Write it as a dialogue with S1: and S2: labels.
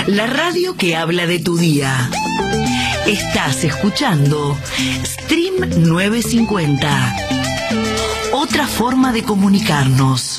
S1: La radio que habla de tu día. Estás escuchando Stream 950. Otra forma de comunicarnos.